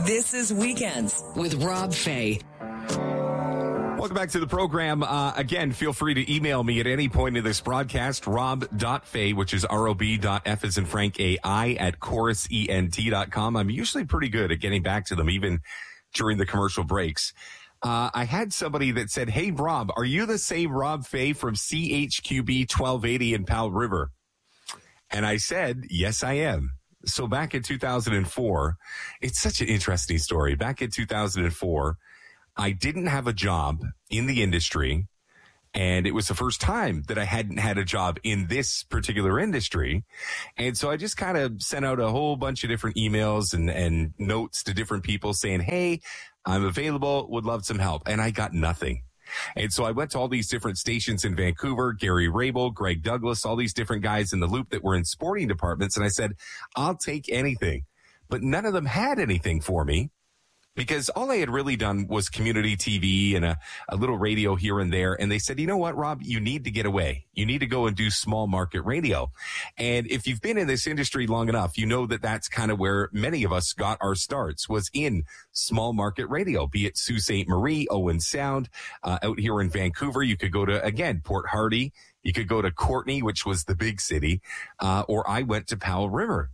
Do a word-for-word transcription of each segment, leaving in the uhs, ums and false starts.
This is Weekends with Rob Fay. Welcome back to the program. Uh, again, feel free to email me at any point in this broadcast, rob.fay, which is R-O-B.F as in Frank A-I at chorus E N T dot com. I'm usually pretty good at getting back to them, even during the commercial breaks. Uh, I had somebody that said, hey, Rob, are you the same Rob Fay from C H Q B twelve eighty in Powell River? And I said, yes, I am. So back in two thousand four, it's such an interesting story. Back in two thousand four, I didn't have a job in the industry, and it was the first time that I hadn't had a job in this particular industry. And so I just kind of sent out a whole bunch of different emails and, and notes to different people saying, hey, I'm available, would love some help. And I got nothing. And so I went to all these different stations in Vancouver, Gary Rabel, Greg Douglas, all these different guys in the loop that were in sporting departments. And I said, I'll take anything. But none of them had anything for me, because all I had really done was community T V and a, a little radio here and there. And they said, you know what, Rob, you need to get away. You need to go and do small market radio. And if you've been in this industry long enough, you know that that's kind of where many of us got our starts, was in small market radio, be it Sault Ste. Marie, Owen Sound, uh, out here in Vancouver. You could go to, again, Port Hardy. You could go to Courtenay, which was the big city, uh, or I went to Powell River.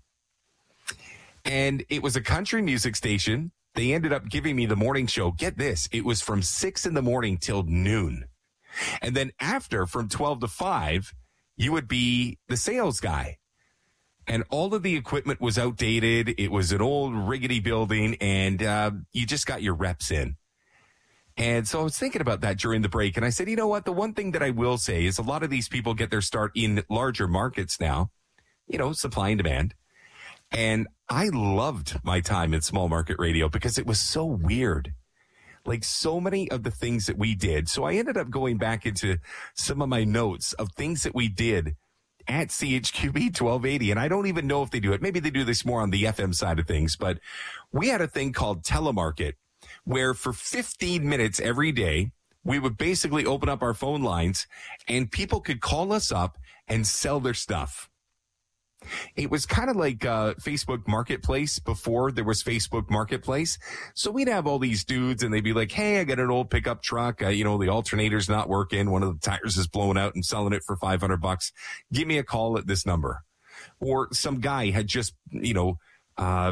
And it was a country music station. They ended up giving me the morning show. Get this. It was from six in the morning till noon. And then after, from twelve to five, you would be the sales guy. And all of the equipment was outdated. It was an old rickety building, and uh, you just got your reps in. And so I was thinking about that during the break. And I said, you know what? The one thing that I will say is a lot of these people get their start in larger markets now, you know, supply and demand. And I loved my time in small market radio because it was so weird. Like so many of the things that we did. So I ended up going back into some of my notes of things that we did at C H Q B twelve eighty. And I don't even know if they do it. Maybe they do this more on the F M side of things. But we had a thing called telemarket, where for fifteen minutes every day, we would basically open up our phone lines and people could call us up and sell their stuff. It was kind of like uh, Facebook Marketplace before there was Facebook Marketplace. So we'd have all these dudes and they'd be like, hey, I got an old pickup truck. Uh, you know, the alternator's not working. One of the tires is blown out and selling it for five hundred bucks. Give me a call at this number. Or some guy had just, you know, uh,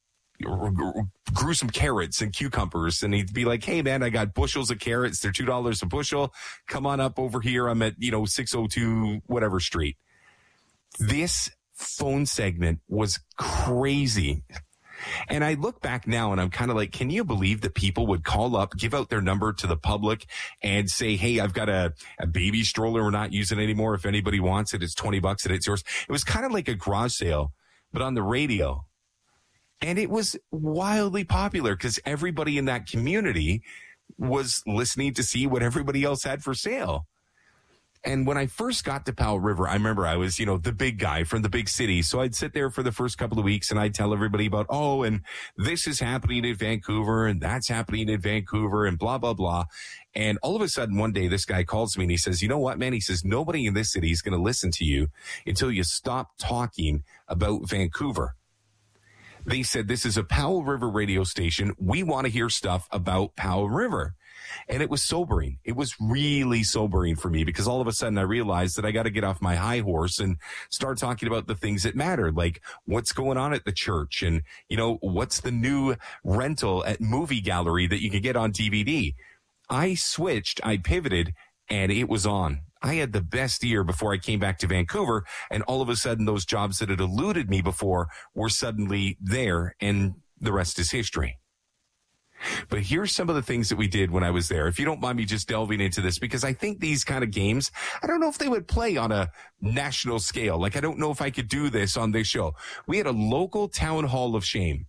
grew some carrots and cucumbers, and he'd be like, hey man, I got bushels of carrots. They're two dollars a bushel. Come on up over here. I'm at, you know, six oh two whatever street. This phone segment was crazy. And I look back now and I'm kind of like, can you believe that people would call up, give out their number to the public and say, hey, I've got a, a baby stroller we're not using anymore. If anybody wants it, it's twenty bucks and it's yours. It was kind of like a garage sale, but on the radio. And it was wildly popular because everybody in that community was listening to see what everybody else had for sale. And when I first got to Powell River, I remember I was, you know, the big guy from the big city. So I'd sit there for the first couple of weeks and I'd tell everybody about, oh, and this is happening in Vancouver and that's happening in Vancouver and blah, blah, blah. And all of a sudden one day this guy calls me and he says, you know what, man? He says, nobody in this city is going to listen to you until you stop talking about Vancouver. They said, this is a Powell River radio station. We want to hear stuff about Powell River. And it was sobering. It was really sobering for me because all of a sudden I realized that I got to get off my high horse and start talking about the things that matter, like what's going on at the church and, you know, what's the new rental at Movie Gallery that you can get on D V D. I switched, I pivoted, and it was on. I had the best year before I came back to Vancouver, and all of a sudden those jobs that had eluded me before were suddenly there, and the rest is history. But here's some of the things that we did when I was there. If you don't mind me just delving into this, because I think these kind of games, I don't know if they would play on a national scale. Like, I don't know if I could do this on this show. We had a local town hall of shame.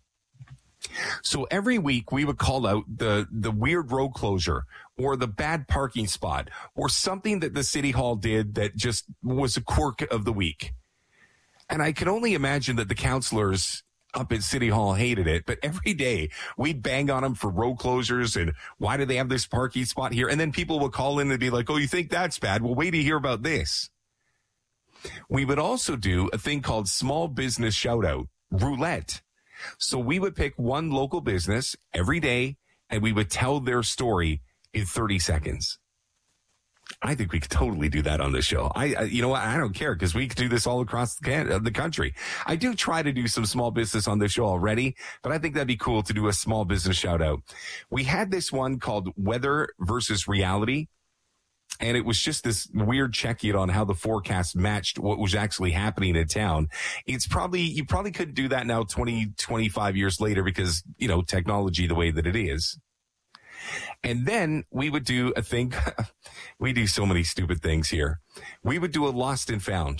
So every week we would call out the, the weird road closure or the bad parking spot or something that the city hall did that just was a quirk of the week. And I can only imagine that the councilors up at City Hall hated it, but every day we'd bang on them for road closures and why do they have this parking spot here? And then people would call in and be like, oh, you think that's bad? Well, wait to hear about this. We would also do a thing called small business shout out roulette. So we would pick one local business every day, and we would tell their story in thirty seconds. I think we could totally do that on the show. I, I you know what? I don't care because we could do this all across the, can- the country. I do try to do some small business on the show already, but I think that'd be cool to do a small business shout out. We had this one called Weather versus Reality. And it was just this weird check-in on how the forecast matched what was actually happening in town. It's probably, you probably couldn't do that now twenty, twenty-five years later because, you know, technology the way that it is. And then we would do a thing. We do so many stupid things here. We would do a lost and found.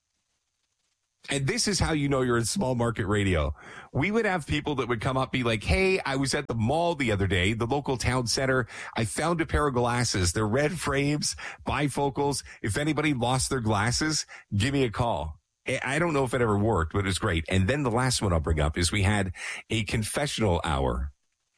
And this is how you know you're in small market radio. We would have people that would come up, be like, hey, I was at the mall the other day, the local town center. I found a pair of glasses. They're red frames, bifocals. If anybody lost their glasses, give me a call. I don't know if it ever worked, but it's great. And then the last one I'll bring up is we had a confessional hour.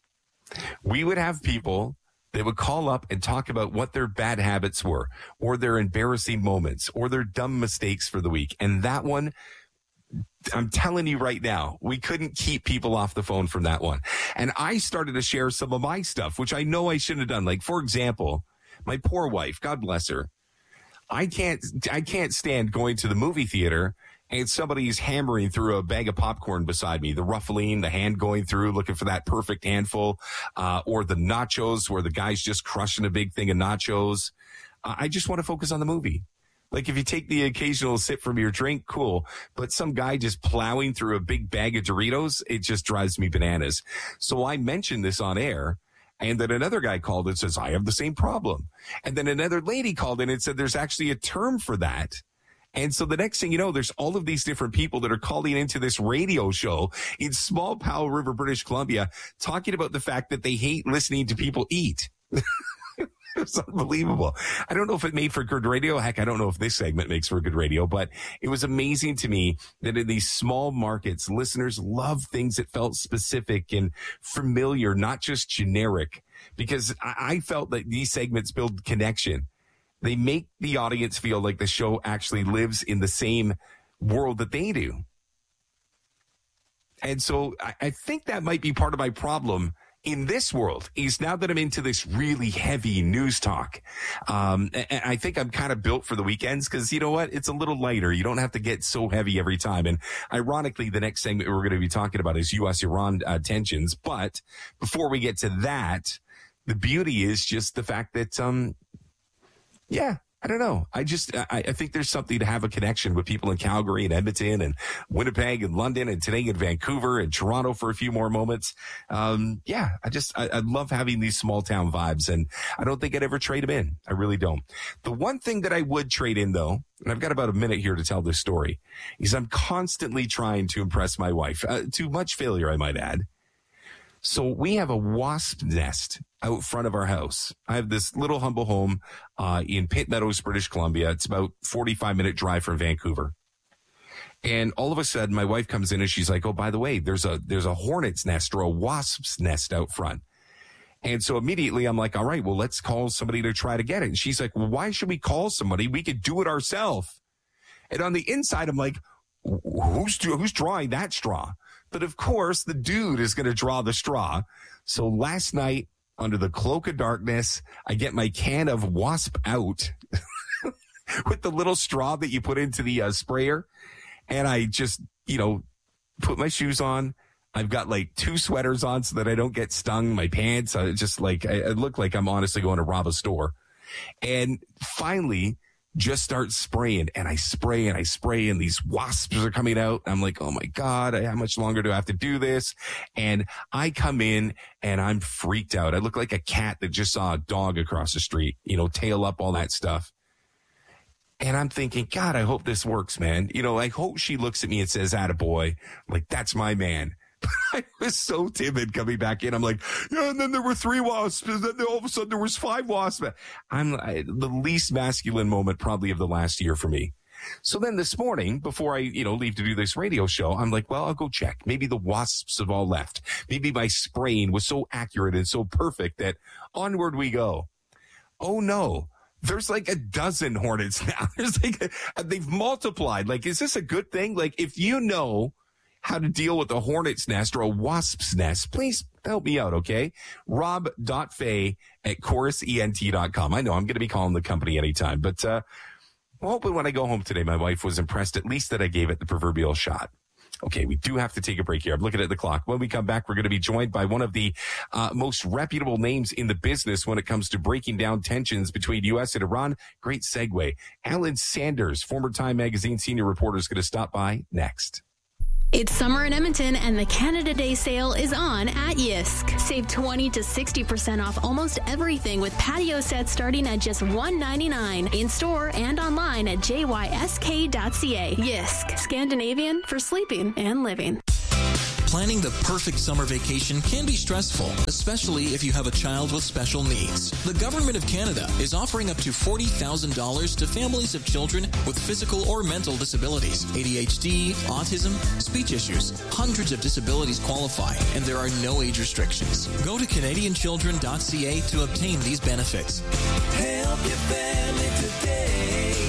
We would have people that would call up and talk about what their bad habits were, or their embarrassing moments, or their dumb mistakes for the week. And that one, I'm telling you right now, we couldn't keep people off the phone from that one. And I started to share some of my stuff, which I know I shouldn't have done. Like, for example, my poor wife, God bless her. I can't, I can't stand going to the movie theater and somebody's hammering through a bag of popcorn beside me, the ruffling, the hand going through, looking for that perfect handful, uh, or the nachos where the guy's just crushing a big thing of nachos. Uh, I just want to focus on the movie. Like, if you take the occasional sip from your drink, cool. But some guy just plowing through a big bag of Doritos, it just drives me bananas. So I mentioned this on air. And then another guy called and says, I have the same problem. And then another lady called in and said, there's actually a term for that. And so the next thing you know, there's all of these different people that are calling into this radio show in small Powell River, British Columbia, talking about the fact that they hate listening to people eat. It's unbelievable. I don't know if it made for good radio. Heck, I don't know if this segment makes for good radio, but it was amazing to me that in these small markets, listeners love things that felt specific and familiar, not just generic, because I felt that these segments build connection. They make the audience feel like the show actually lives in the same world that they do. And so I, I think that might be part of my problem in this world is now that I'm into this really heavy news talk. Um, and I think I'm kind of built for the weekends because you know what? It's a little lighter. You don't have to get so heavy every time. And ironically, the next segment we're going to be talking about is U S Iran uh, tensions. But before we get to that, the beauty is just the fact that, um, yeah, I don't know. I just, I, I think there's something to have a connection with people in Calgary and Edmonton and Winnipeg and London and today in Vancouver and Toronto for a few more moments. Um, yeah, I just, I, I love having these small town vibes and I don't think I'd ever trade them in. I really don't. The one thing that I would trade in though, and I've got about a minute here to tell this story, is I'm constantly trying to impress my wife, uh, to much failure, I might add. So we have a wasp nest out front of our house. I have this little humble home uh, in Pitt Meadows, British Columbia. It's about forty-five minute drive from Vancouver. And all of a sudden, my wife comes in and she's like, oh, by the way, there's a there's a hornet's nest or a wasp's nest out front. And so immediately I'm like, all right, well, let's call somebody to try to get it. And she's like, well, why should we call somebody? We could do it ourselves. And on the inside, I'm like, who's who's drawing that straw? But of course, the dude is going to draw the straw. So last night, under the cloak of darkness, I get my can of Wasp Out with the little straw that you put into the uh, sprayer. And I just, you know, put my shoes on. I've got like two sweaters on so that I don't get stung. My pants, I just like, I, I look like I'm honestly going to rob a store. And finally, just start spraying, and I spray and I spray and these wasps are coming out. I'm like, oh my God, how much longer do I have to do this? And I come in and I'm freaked out. I look like a cat that just saw a dog across the street, you know, tail up, all that stuff. And I'm thinking, God, I hope this works, man. You know, I hope she looks at me and says, attaboy. I'm like, that's my man. I was so timid coming back in. I'm like, yeah, and then there were three wasps. And then all of a sudden there was five wasps. I'm I, the least masculine moment probably of the last year for me. So then this morning, before I, you know, leave to do this radio show, I'm like, well, I'll go check. Maybe the wasps have all left. Maybe my spraying was so accurate and so perfect that onward we go. Oh no. There's like a dozen hornets now. There's like a, they've multiplied. Like, is this a good thing? Like, if you know how to deal with a hornet's nest or a wasp's nest, please help me out, okay? rob.fay at chorus ent dot com. I know I'm going to be calling the company anytime, but uh, I'm hoping when I go home today, my wife was impressed at least that I gave it the proverbial shot. Okay, we do have to take a break here. I'm looking at the clock. When we come back, we're going to be joined by one of the uh, most reputable names in the business when it comes to breaking down tensions between U S and Iran. Great segue. Alan Sanders, former Time Magazine senior reporter, is going to stop by next. It's summer in Edmonton, and the Canada Day sale is on at Yisk. Save twenty to sixty percent off almost everything with patio sets starting at just one ninety-nine in store and online at j y s k dot c a. Yisk, Scandinavian for sleeping and living. Planning the perfect summer vacation can be stressful, especially if you have a child with special needs. The Government of Canada is offering up to forty thousand dollars to families of children with physical or mental disabilities, A D H D, autism, speech issues. Hundreds of disabilities qualify, and there are no age restrictions. Go to canadian children dot c a to obtain these benefits. Help your family today.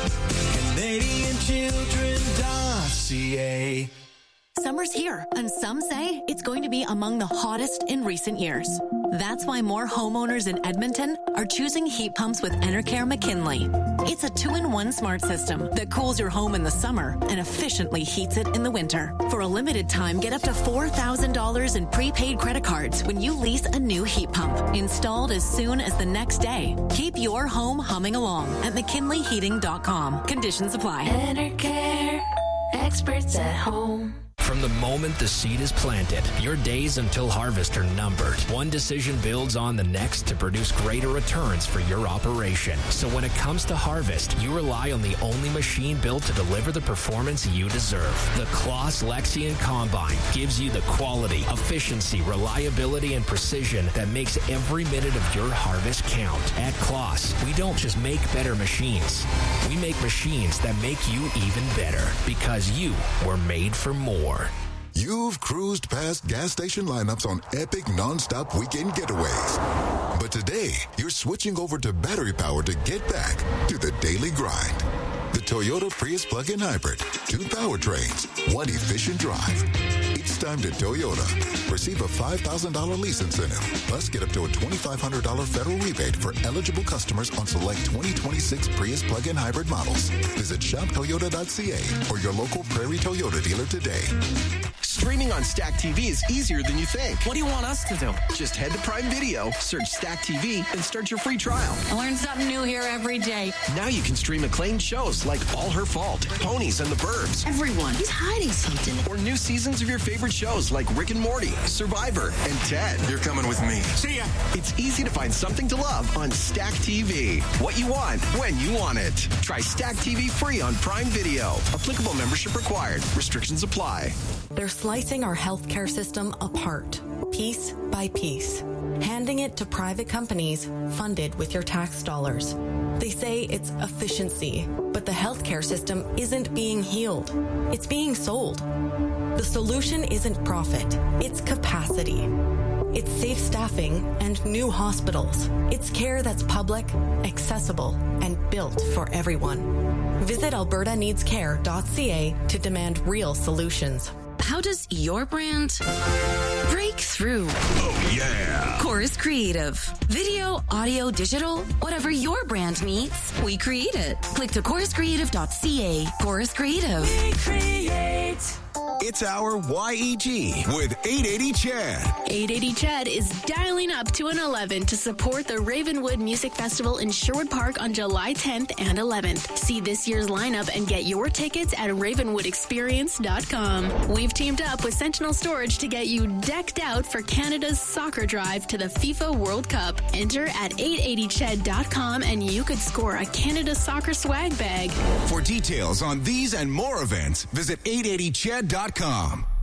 canadian children dot c a. Summer's here, and some say it's going to be among the hottest in recent years. That's why more homeowners in Edmonton are choosing heat pumps with Enercare McKinley. It's a two-in-one smart system that cools your home in the summer and efficiently heats it in the winter. For a limited time, get up to four thousand dollars in prepaid credit cards when you lease a new heat pump, installed as soon as the next day. Keep your home humming along at mckinley heating dot com. Conditions apply. Enercare, experts at home. From the moment the seed is planted, your days until harvest are numbered. One decision builds on the next to produce greater returns for your operation. So when it comes to harvest, you rely on the only machine built to deliver the performance you deserve. The Claas Lexion Combine gives you the quality, efficiency, reliability, and precision that makes every minute of your harvest count. At Claas, we don't just make better machines. We make machines that make you even better because you were made for more. You've cruised past gas station lineups on epic non-stop weekend getaways. But today, you're switching over to battery power to get back to the daily grind. The Toyota Prius plug-in hybrid. Two powertrains, one efficient drive. It's time to Toyota. Receive a five thousand dollars lease incentive. Plus, get up to a twenty-five hundred dollars federal rebate for eligible customers on select twenty twenty-six Prius plug-in hybrid models. Visit shop toyota dot c a or your local Prairie Toyota dealer today. Streaming on Stack T V is easier than you think. What do you want us to do? Just head to Prime Video, search Stack T V, and start your free trial. I learn something new here every day. Now you can stream acclaimed shows like All Her Fault, Ponies and the Burbs. Everyone is hiding something. Or new seasons of your favorite shows like Rick and Morty, Survivor, and Ted. You're coming with me. See ya. It's easy to find something to love on Stack T V. What you want, when you want it. Try Stack T V free on Prime Video. Applicable membership required. Restrictions apply. They're slicing our healthcare system apart, piece by piece, handing it to private companies funded with your tax dollars. They say it's efficiency, but the healthcare system isn't being healed. It's being sold. The solution isn't profit, it's capacity. It's safe staffing and new hospitals. It's care that's public, accessible, and built for everyone. Visit alberta needs care dot c a to demand real solutions. How does your brand break through? Oh, yeah. Chorus Creative. Video, audio, digital, whatever your brand needs, we create it. Click to chorus creative dot c a. Chorus Creative. We create. It's our Y E G with eight eighty Chad. eight eighty Chad is dialing up to an eleven to support the Ravenwood Music Festival in Sherwood Park on July tenth and eleventh. See this year's lineup and get your tickets at ravenwood experience dot com. We've teamed up with Sentinel Storage to get you decked out for Canada's soccer drive to the FIFA World Cup. Enter at eight eighty ched dot com and you could score a Canada soccer swag bag. For details on these and more events, visit eight eighty ched dot com.